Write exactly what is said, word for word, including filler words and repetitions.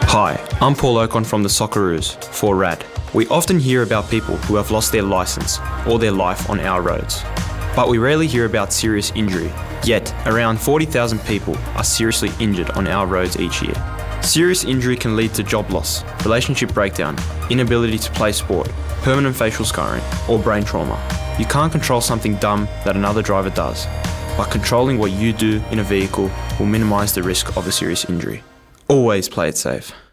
Hi, I'm Paul Ocon from the Socceroos, for R A D. We often hear about people who have lost their licence or their life on our roads. But we rarely hear about serious injury, yet around forty thousand people are seriously injured on our roads each year. Serious injury can lead to job loss, relationship breakdown, inability to play sport, permanent facial scarring, or brain trauma. You can't control something dumb that another driver does, but controlling what you do in a vehicle will minimise the risk of a serious injury. Always play it safe.